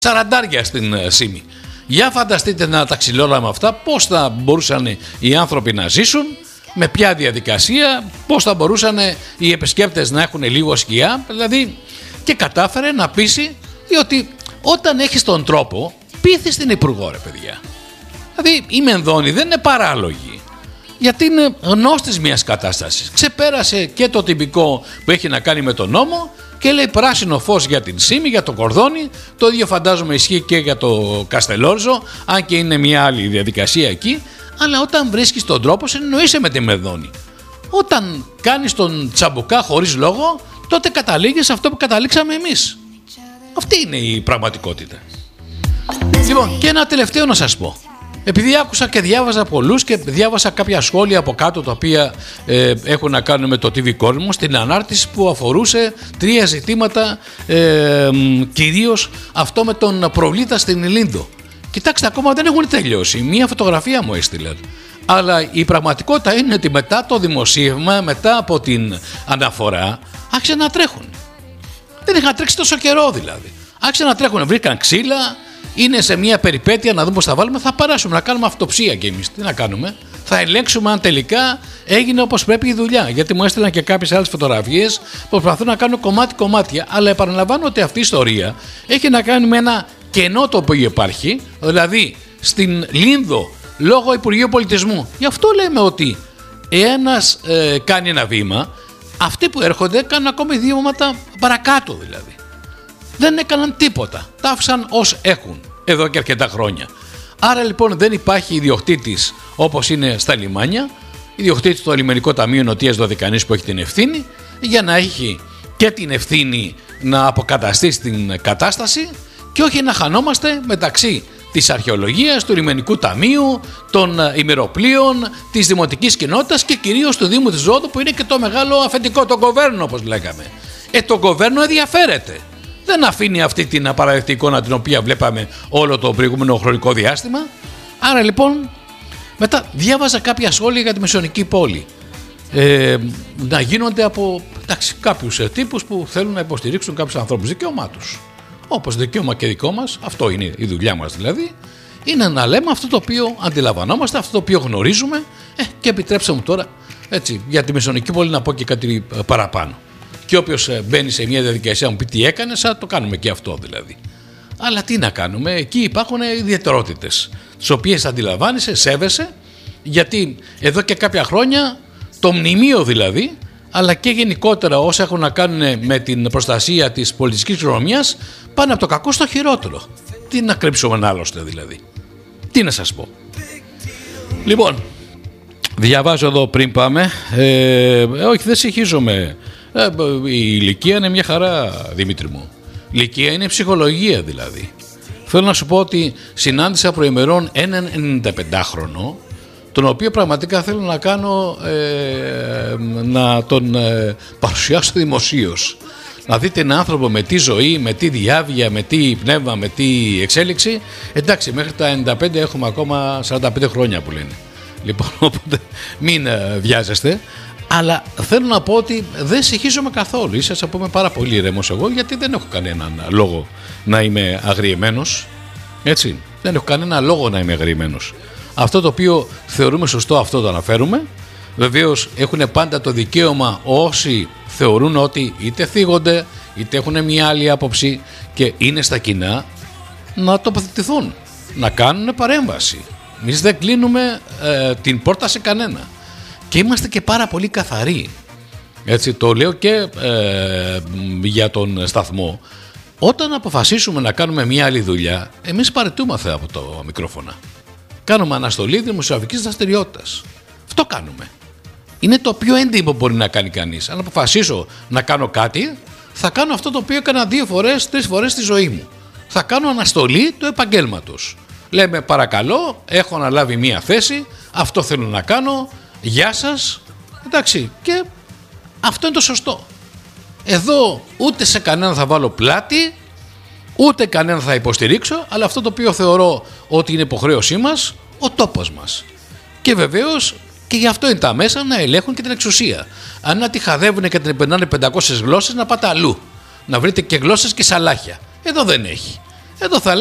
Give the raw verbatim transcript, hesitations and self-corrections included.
σαραντάρια στην ΣΥΜΗ. Για φανταστείτε ένα ταξιλόλα με αυτά, πώς θα μπορούσαν οι άνθρωποι να ζήσουν, με ποια διαδικασία, πώς θα μπορούσαν οι επισκέπτες να έχουν λίγο σκιά, δηλαδή, και κατάφερε να πείσει, διότι όταν έχεις τον τρόπο, πείθεις την υπουργό, ρε παιδιά. Δηλαδή η Μενδώνη δεν είναι παράλογη, γιατί είναι γνώστης μιας κατάστασης. Ξεπέρασε και το τυπικό που έχει να κάνει με τον νόμο και λέει πράσινο φως για την ΣΥΜΗ, για το Κορδόνι. Το ίδιο φαντάζομαι ισχύει και για το Καστελόριζο, αν και είναι μια άλλη διαδικασία εκεί. Αλλά όταν βρίσκεις τον τρόπο, συνεννοείσαι με τη Μενδώνη. Όταν κάνεις τον τσαμπουκά χωρίς λόγο, τότε καταλήγεις σε αυτό που καταλήξαμε εμείς. Αυτή είναι η πραγματικότητα. Λοιπόν, και ένα τελευταίο να σας πω. Επειδή άκουσα και διάβαζα πολλούς και διάβασα κάποια σχόλια από κάτω τα οποία ε, έχουν να κάνουν με το τι βι Κόσμο στην ανάρτηση που αφορούσε τρία ζητήματα, ε, κυρίως αυτό με τον προβλήτα στην Λίντο. Κοιτάξτε, ακόμα δεν έχουν τελειώσει. Μία φωτογραφία μου έστειλαν. Αλλά η πραγματικότητα είναι ότι μετά το δημοσίευμα, μετά από την αναφορά, άρχισαν να τρέχουν. Δεν είχαν τρέξει τόσο καιρό δηλαδή. Άρχισαν να τρέχουν, βρήκαν ξύλα. Είναι σε μια περιπέτεια να δούμε πώς θα βάλουμε. Θα περάσουμε να κάνουμε αυτοψία και εμείς. Τι να κάνουμε, θα ελέγξουμε αν τελικά έγινε όπως πρέπει η δουλειά. Γιατί μου έστειλαν και κάποιες άλλες φωτογραφίες που προσπαθούν να κάνουν κομμάτι-κομμάτια. Αλλά επαναλαμβάνω ότι αυτή η ιστορία έχει να κάνει με ένα κενό το οποίο υπάρχει, δηλαδή στην Λίνδο λόγω Υπουργείου Πολιτισμού. Γι' αυτό λέμε ότι ένας ε, κάνει ένα βήμα, αυτοί που έρχονται κάνουν ακόμη δύο βήματα παρακάτω δηλαδή. Δεν έκαναν τίποτα. Τα άφησαν ως έχουν εδώ και αρκετά χρόνια. Άρα λοιπόν δεν υπάρχει ιδιοκτήτης όπως είναι στα λιμάνια. Ιδιοκτήτης στο Λιμενικό Ταμείο Νοτίας Δωδεκανής που έχει την ευθύνη, για να έχει και την ευθύνη να αποκαταστήσει την κατάσταση και όχι να χανόμαστε μεταξύ της αρχαιολογίας, του Λιμενικού Ταμείου, των ημεροπλοίων, της δημοτικής κοινότητας και κυρίως του Δήμου της Ρόδου που είναι και το μεγάλο αφεντικό, το Γκοβέρνο όπως λέγαμε. Ε, το Γκοβέρνο ενδιαφέρεται. Δεν αφήνει αυτή την απαραδεκτή εικόνα την οποία βλέπαμε όλο το προηγούμενο χρονικό διάστημα. Άρα λοιπόν, μετά διάβαζα κάποια σχόλια για τη Μεσαιωνική πόλη. Ε, να γίνονται από εντάξει, κάποιους τύπους που θέλουν να υποστηρίξουν κάποιους ανθρώπους. Δικαίωμά τους. Όπως δικαίωμα και δικό μας, αυτό είναι η δουλειά μας δηλαδή, είναι να λέμε αυτό το οποίο αντιλαμβανόμαστε, αυτό το οποίο γνωρίζουμε. Ε, και επιτρέψτε μου τώρα έτσι, για τη Μεσαιωνική πόλη να πω και κάτι παραπάνω. Και όποιος μπαίνει σε μια διαδικασία μου πει τι έκανε, θα το κάνουμε και αυτό δηλαδή. Αλλά τι να κάνουμε, εκεί υπάρχουν ιδιαιτερότητες, τις οποίες αντιλαμβάνεσαι, σέβεσαι, γιατί εδώ και κάποια χρόνια το μνημείο δηλαδή, αλλά και γενικότερα όσα έχουν να κάνουν με την προστασία της πολιτικής κληρονομιάς, πάνε από το κακό στο χειρότερο. Τι να κρύψουμε άλλωστε δηλαδή. Τι να σας πω. Λοιπόν, διαβάζω εδώ πριν πάμε. Ε, όχι, δεν συγχύζομαι. Ε, η ηλικία είναι μια χαρά, Δημήτρη μου. Η ηλικία είναι ψυχολογία δηλαδή. Θέλω να σου πω ότι συνάντησα προημερών έναν ενενηνταπεντάχρονο, τον οποίο πραγματικά θέλω να κάνω ε, να τον ε, παρουσιάσω δημοσίως. Να δείτε έναν άνθρωπο με τι ζωή, με τι διάβια, με τι πνεύμα, με τι εξέλιξη. Εντάξει, μέχρι τα ενενήντα πέντε έχουμε ακόμα σαράντα πέντε χρόνια που λένε. Λοιπόν, οπότε μην ε, βιάζεστε. Αλλά θέλω να πω ότι δεν συγχύζομαι καθόλου. Ίσως πούμε πάρα πολύ ηρεμός εγώ, γιατί δεν έχω κανέναν λόγο να είμαι αγριεμένος. Έτσι, δεν έχω κανένα λόγο να είμαι αγριεμένος. Αυτό το οποίο θεωρούμε σωστό, αυτό το αναφέρουμε. Βεβαίως έχουν πάντα το δικαίωμα όσοι θεωρούν ότι είτε θίγονται είτε έχουν μια άλλη άποψη και είναι στα κοινά να τοποθετηθούν, να κάνουν παρέμβαση. Εμείς δεν κλείνουμε ε, την πόρτα σε κανένα και είμαστε και πάρα πολύ καθαροί. Έτσι το λέω και ε, για τον σταθμό. Όταν αποφασίσουμε να κάνουμε μια άλλη δουλειά, εμείς παραιτούμαστε από το μικρόφωνα. Κάνουμε αναστολή δημοσιογραφικής δραστηριότητας. Αυτό κάνουμε. Είναι το πιο έντιμο που μπορεί να κάνει κανείς. Αν αποφασίσω να κάνω κάτι, θα κάνω αυτό το οποίο έκανα δύο φορές, τρεις φορές στη ζωή μου. Θα κάνω αναστολή του επαγγέλματος. Λέμε παρακαλώ, έχω αναλάβει μία θέση, αυτό θέλω να κάνω, γεια σας, εντάξει, και αυτό είναι το σωστό. Εδώ ούτε σε κανέναν θα βάλω πλάτη, ούτε κανέναν θα υποστηρίξω, αλλά αυτό το οποίο θεωρώ ότι είναι υποχρέωσή μας, ο τόπος μας. Και βεβαίως και γι' αυτό είναι τα μέσα να ελέγχουν και την εξουσία. Αν να τη χαδεύουν και την περνάνε πεντακόσιες γλώσσες, να πάτε αλλού. Να βρείτε και γλώσσες και σαλάχια. Εδώ δεν έχει. Εδώ θα